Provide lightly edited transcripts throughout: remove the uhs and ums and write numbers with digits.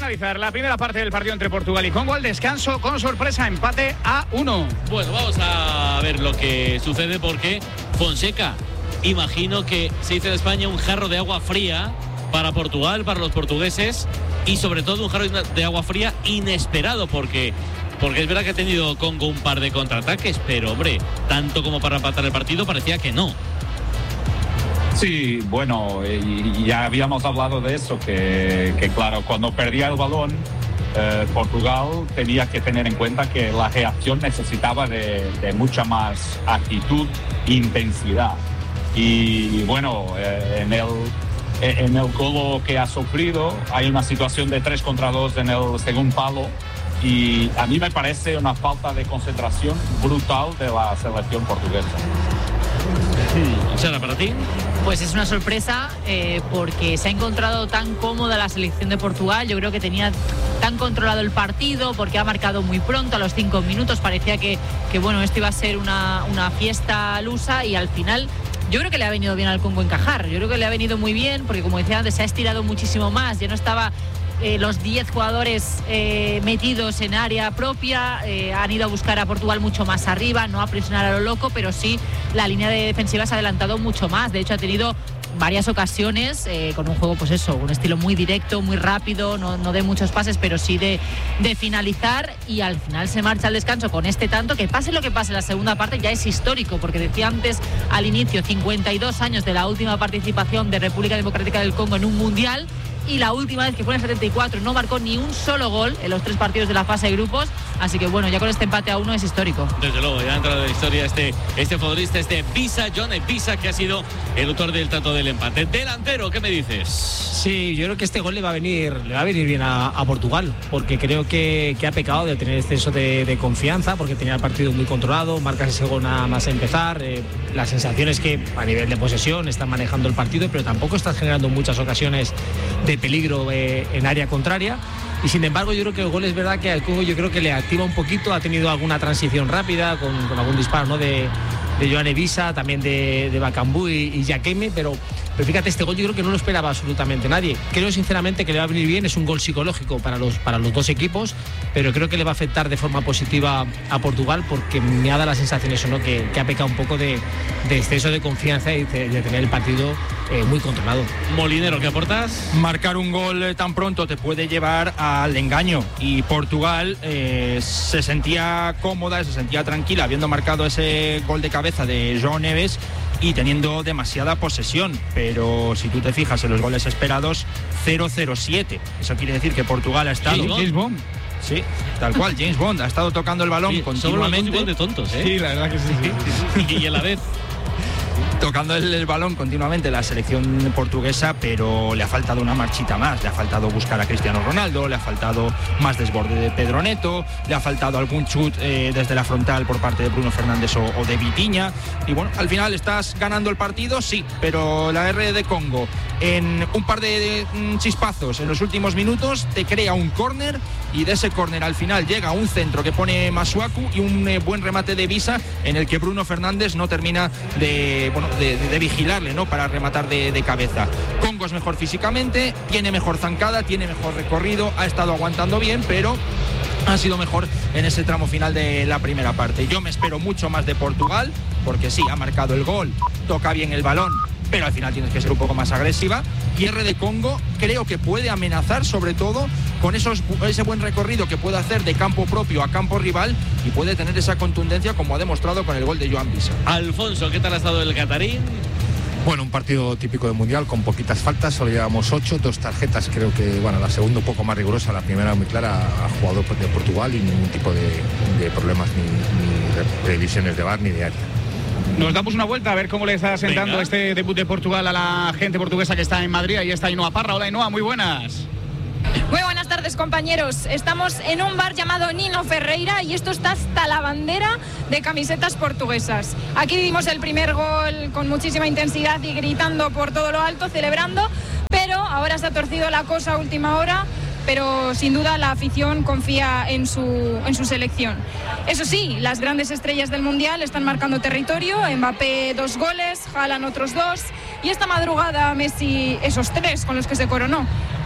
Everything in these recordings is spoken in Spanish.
analizar la primera parte del partido entre Portugal y Congo. Al descanso, con sorpresa, empate a 1. Bueno, vamos a ver lo que sucede porque Fonseca, imagino que se hizo en España un jarro de agua fría para Portugal, para los portugueses, y sobre todo un jarro de agua fría inesperado porque es verdad que ha tenido Congo un par de contraataques, pero hombre, tanto como para empatar el partido parecía que no. Sí, bueno, ya habíamos hablado de eso, que claro, cuando perdía el balón, Portugal tenía que tener en cuenta que la reacción necesitaba de mucha más actitud e intensidad. Y bueno, en el gol que ha sufrido hay una situación de 3 contra 2 en el segundo palo, y a mí me parece una falta de concentración brutal de la selección portuguesa. Sara, ¿para ti? Pues es una sorpresa porque se ha encontrado tan cómoda la selección de Portugal. Yo creo que tenía tan controlado el partido porque ha marcado muy pronto, a los 5 minutos. Parecía que bueno, esto iba a ser una fiesta lusa, y al final yo creo que le ha venido bien al Congo encajar. Yo creo que le ha venido muy bien porque, como decía antes, se ha estirado muchísimo más. Ya no estaba los 10 jugadores metidos en área propia. Han ido a buscar a Portugal mucho más arriba, no a presionar a lo loco, pero sí la línea de defensiva se ha adelantado mucho más. De hecho, ha tenido varias ocasiones con un juego, pues eso, un estilo muy directo, muy rápido, no de muchos pases, pero sí de finalizar, y al final se marcha al descanso con este tanto, que pase lo que pase en la segunda parte ya es histórico, porque decía antes al inicio, 52 años de la última participación de República Democrática del Congo en un mundial, y la última vez, que fue en el 74, no marcó ni un solo gol en los 3 partidos de la fase de grupos. Así que bueno, ya con este empate a 1 es histórico. Desde luego, ya ha entrado en la historia este futbolista, Bisa, John Bisa, que ha sido el autor del tanto del empate. Delantero, ¿qué me dices? Sí, yo creo que este gol le va a venir bien a Portugal, porque creo que ha pecado de tener exceso de confianza, porque tenía el partido muy controlado, marcas ese gol nada más a empezar. La sensación es que a nivel de posesión están manejando el partido, pero tampoco están generando muchas ocasiones de peligro en área contraria. Y sin embargo, yo creo que el gol es verdad que al Congo yo creo que le activa un poquito. Ha tenido alguna transición rápida con algún disparo, ¿no?, de Joan Bisa, también de Bakambu y Jakeme, pero fíjate, este gol yo creo que no lo esperaba absolutamente nadie. Creo sinceramente que le va a venir bien, es un gol psicológico para los 2 equipos, pero creo que le va a afectar de forma positiva a Portugal, porque me ha dado la sensación eso, ¿no?, que ha pecado un poco de exceso de confianza y de tener el partido muy controlado. Molinero, ¿qué aportas? Marcar un gol tan pronto te puede llevar al engaño, y Portugal se sentía cómoda, se sentía tranquila habiendo marcado ese gol de cabeza de João Neves y teniendo demasiada posesión, pero si tú te fijas en los goles esperados, 0-0-7. Eso quiere decir que Portugal ha estado... James Bond. Sí, tal cual, James Bond ha estado tocando el balón continuamente. Somos de tontos, ¿eh? Sí, la verdad que sí. Y a la vez tocando el balón continuamente la selección portuguesa, pero le ha faltado una marchita más. Le ha faltado buscar a Cristiano Ronaldo, le ha faltado más desborde de Pedro Neto, le ha faltado algún chut desde la frontal por parte de Bruno Fernández o de Vitinha. Y bueno, al final estás ganando el partido, sí, pero la R de Congo en un par de chispazos en los últimos minutos te crea un córner, y de ese córner al final llega un centro que pone Masuaku y un buen remate de Bisa en el que Bruno Fernández no termina de vigilarle, ¿no?, para rematar de cabeza. Congo es mejor físicamente, tiene mejor zancada, tiene mejor recorrido, ha estado aguantando bien, pero ha sido mejor en ese tramo final de la primera parte. Yo me espero mucho más de Portugal, porque sí, ha marcado el gol, toca bien el balón, pero al final tienes que ser un poco más agresiva. Y R de Congo creo que puede amenazar, sobre todo con ese buen recorrido que puede hacer de campo propio a campo rival, y puede tener esa contundencia como ha demostrado con el gol de Joan Bisa. Alfonso, ¿qué tal ha estado el catarí? Bueno, un partido típico de Mundial con poquitas faltas, solo llevamos 8, 2 tarjetas, creo que, bueno, la segunda un poco más rigurosa, la primera muy clara a jugador de Portugal, y ningún tipo de problemas ni de visiones de VAR ni de área. Nos damos una vuelta a ver cómo le está sentando este debut de Portugal a la gente portuguesa que está en Madrid. Ahí está Ainhoa Parra. Hola, Ainhoa, muy buenas. Muy buenas tardes, compañeros. Estamos en un bar llamado Nino Ferreira y esto está hasta la bandera de camisetas portuguesas. Aquí vimos el primer gol con muchísima intensidad y gritando por todo lo alto, celebrando, pero ahora se ha torcido la cosa a última hora. Pero sin duda la afición confía en su selección. Eso sí, las grandes estrellas del Mundial están marcando territorio. Mbappé 2 goles, Haaland otros 2, y esta madrugada Messi esos 3 con los que se coronó.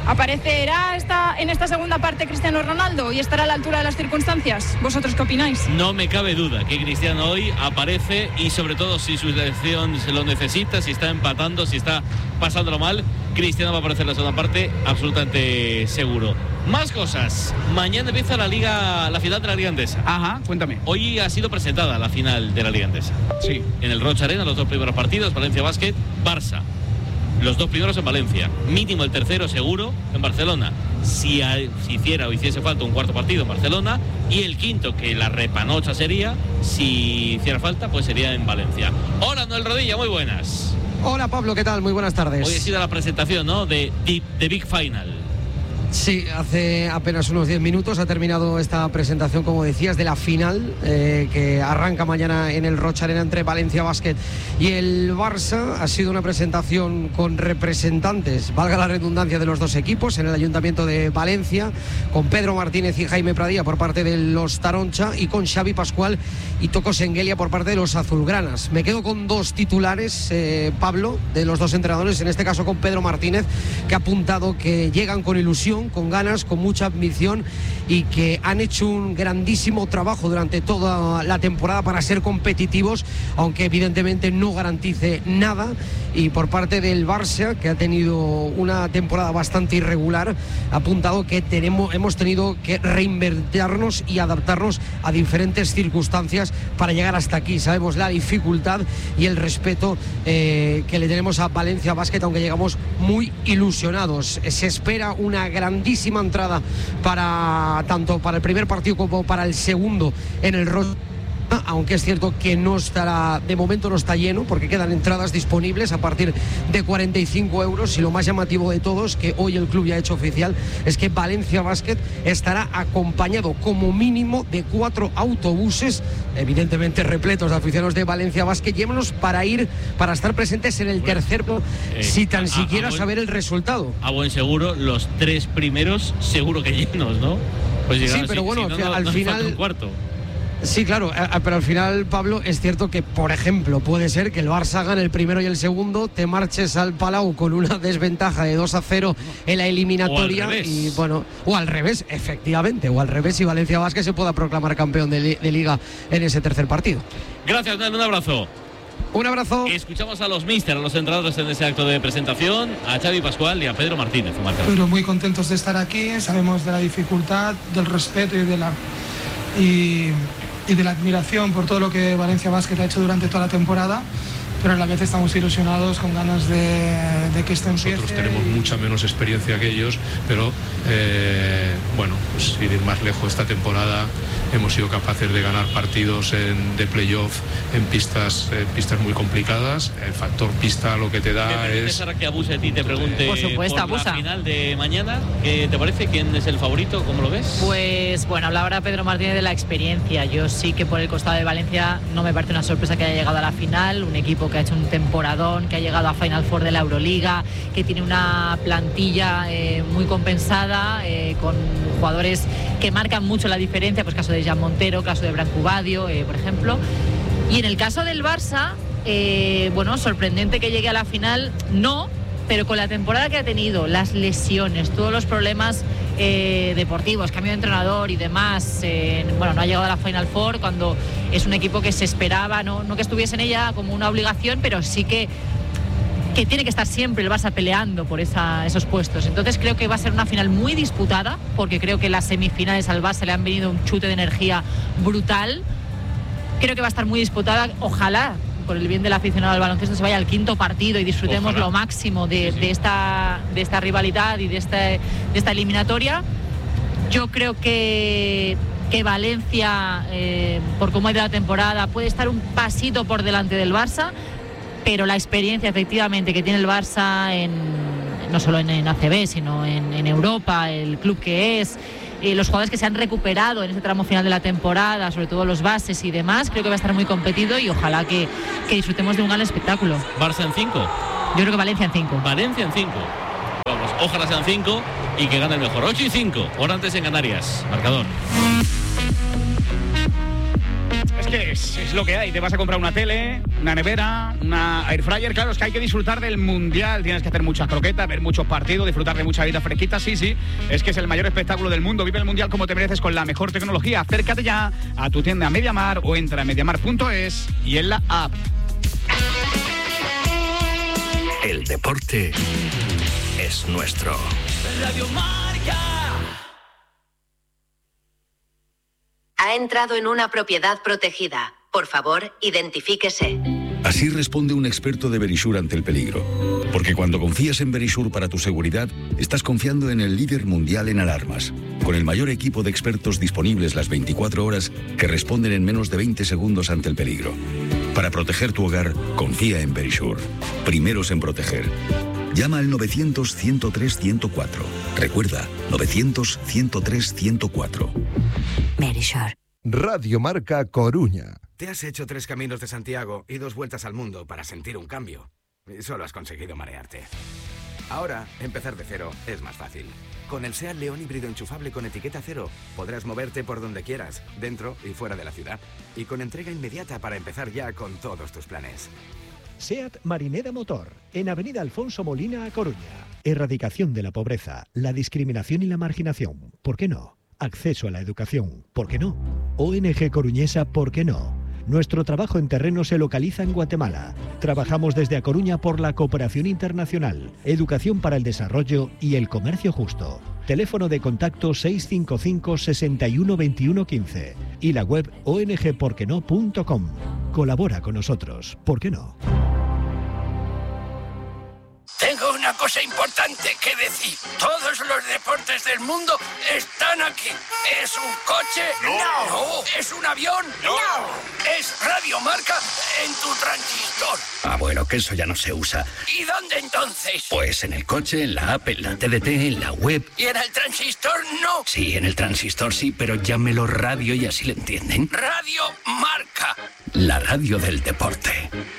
¿Aparecerá en esta segunda parte Cristiano Ronaldo y estará a la altura de las circunstancias? ¿Vosotros qué opináis? No me cabe duda que Cristiano hoy aparece, y sobre todo si su selección se lo necesita, si está empatando, si está pasándolo mal, Cristiano va a aparecer en la segunda parte, absolutamente seguro. Más cosas. Mañana empieza la final de la Liga Endesa. Ajá, cuéntame. Hoy ha sido presentada la final de la Liga Endesa. Sí. En el Roig Arena, los 2 primeros partidos, Valencia Basket, Barça. Los 2 primeros en Valencia, mínimo el tercero seguro en Barcelona. Si hiciese falta un cuarto partido en Barcelona, y el quinto, que la repanocha sería, si hiciera falta, pues sería en Valencia. Hola, Noel Rodilla, muy buenas. Hola, Pablo, ¿qué tal? Muy buenas tardes. Hoy ha sido la presentación, ¿no?, de Big Final. Sí, hace apenas unos 10 minutos ha terminado esta presentación, como decías, de la final que arranca mañana en el Roig Arena entre Valencia Basket y el Barça. Ha sido una presentación con representantes, valga la redundancia, de los dos equipos en el Ayuntamiento de Valencia, con Pedro Martínez y Jaime Pradilla por parte de los Taroncha y con Xavi Pascual y Toko Sengelia por parte de los azulgranas. Me quedo con 2 titulares, Pablo, de los 2 entrenadores, en este caso con Pedro Martínez, que ha apuntado que llegan con ilusión, con ganas, con mucha ambición, y que han hecho un grandísimo trabajo durante toda la temporada para ser competitivos, aunque evidentemente no garantice nada. Y por parte del Barça, que ha tenido una temporada bastante irregular, ha apuntado que hemos tenido que reinventarnos y adaptarnos a diferentes circunstancias para llegar hasta aquí. Sabemos la dificultad y el respeto que le tenemos a Valencia Basket, aunque llegamos muy ilusionados. Se espera una grandísima entrada tanto para el primer partido como para el segundo en el Roig, aunque es cierto que de momento no está lleno, porque quedan entradas disponibles a partir de 45 euros, y lo más llamativo de todos, que hoy el club ya ha hecho oficial, es que Valencia Basket estará acompañado como mínimo de 4 autobuses, evidentemente repletos de aficionados de Valencia Basket, llévenos para estar presentes en el tercer, si tan siquiera saber el resultado. A buen seguro, los 3 primeros seguro que llenos, ¿no? Pues sí, pero bueno, al final un cuarto. Sí, claro, pero al final, Pablo, es cierto que, por ejemplo, puede ser que el Barça gane el primero y el segundo, te marches al Palau con una desventaja de 2-0 en la eliminatoria, y bueno, o al revés, efectivamente, o al revés, y Valencia Basket se pueda proclamar campeón de Liga en ese tercer partido. Gracias, Dan, un abrazo. Un abrazo. Escuchamos a los míster, a los entrenadores en ese acto de presentación, a Xavi Pascual y a Pedro Martínez. Pero muy contentos de estar aquí, sabemos de la dificultad, del respeto y de la admiración por todo lo que Valencia Basket ha hecho durante toda la temporada, pero a la vez estamos ilusionados, con ganas de que esto empiece. Nosotros tenemos mucha menos experiencia que ellos, pero bueno, pues sin ir más lejos, esta temporada hemos sido capaces de ganar partidos de playoff en pistas muy complicadas. El factor pista lo que te da es... que abuse de ti, te pregunte por supuesto, por la final de mañana, ¿qué te parece? ¿Quién es el favorito? ¿Cómo lo ves? Pues bueno, habla ahora Pedro Martínez de la experiencia. Yo sí que por el costado de Valencia no me parece una sorpresa que haya llegado a la final, un equipo que ha hecho un temporadón, que ha llegado a Final Four de la Euroliga, que tiene una plantilla muy compensada, con jugadores que marcan mucho la diferencia, pues caso de Jan Montero, caso de Branco Badio, por ejemplo. Y en el caso del Barça, bueno, sorprendente que llegue a la final, no, pero con la temporada que ha tenido, las lesiones, todos los problemas deportivos, cambio de entrenador y demás, bueno, no ha llegado a la Final Four cuando es un equipo que se esperaba, no que estuviese en ella como una obligación, pero sí que tiene que estar siempre el Barça peleando por esos puestos. Entonces creo que va a ser una final muy disputada, porque creo que las semifinales al Barça le han venido un chute de energía brutal. Creo que va a estar muy disputada. Ojalá, por el bien del aficionado al baloncesto, se vaya al quinto partido y disfrutemos lo máximo de esta rivalidad y de esta eliminatoria. Yo creo que Valencia, por cómo ha ido la temporada, puede estar un pasito por delante del Barça, pero la experiencia efectivamente que tiene el Barça no solo en ACB, sino en Europa, el club que es, los jugadores que se han recuperado en este tramo final de la temporada, sobre todo los bases y demás, creo que va a estar muy competido, y ojalá que disfrutemos de un gran espectáculo. ¿Barça en 5? Yo creo que Valencia en 5. Valencia en 5. Vamos, ojalá sean 5 y que gane el mejor. 8-5, hora antes en Canarias. Marcador. que es lo que hay. Te vas a comprar una tele, una nevera, una air fryer. Claro, es que hay que disfrutar del Mundial. Tienes que hacer muchas croquetas, ver muchos partidos, disfrutar de mucha vida fresquita. Sí, es que es el mayor espectáculo del mundo. Vive el Mundial como te mereces con la mejor tecnología. Acércate ya a tu tienda MediaMar o entra a mediamar.es y en la app. El deporte es nuestro. Radio Marca. Ha entrado en una propiedad protegida. Por favor, identifíquese. Así responde un experto de Verisure ante el peligro. Porque cuando confías en Verisure para tu seguridad, estás confiando en el líder mundial en alarmas. Con el mayor equipo de expertos disponibles las 24 horas que responden en menos de 20 segundos ante el peligro. Para proteger tu hogar, confía en Verisure. Primeros en proteger. Llama al 900-103-104. Recuerda, 900-103-104. Verisure. Radio Marca Coruña. Te has hecho 3 caminos de Santiago y 2 vueltas al mundo para sentir un cambio. Y solo has conseguido marearte. Ahora, empezar de cero es más fácil. Con el SEAT León híbrido enchufable con etiqueta cero, podrás moverte por donde quieras, dentro y fuera de la ciudad. Y con entrega inmediata para empezar ya con todos tus planes. SEAT Marinera Motor, en Avenida Alfonso Molina, A Coruña. Erradicación de la pobreza, la discriminación y la marginación. ¿Por qué no? Acceso a la educación. ¿Por qué no? ONG Coruñesa. ¿Por qué no? Nuestro trabajo en terreno se localiza en Guatemala. Trabajamos desde A Coruña por la cooperación internacional, educación para el desarrollo y el comercio justo. Teléfono de contacto 655 61 21 15 y la web ongporqueno.com. Colabora con nosotros. ¿Por qué no? Tengo una cosa importante que decir. Todos los deportes del mundo están aquí. ¿Es un coche? No. ¿Es un avión? No. ¿Es Radio Marca en tu transistor? Ah, bueno, que eso ya no se usa. ¿Y dónde entonces? Pues en el coche, en la app, en la TDT, en la web. ¿Y en el transistor no? Sí, en el transistor sí, pero llámelo radio y así le entienden. Radio Marca. La radio del deporte.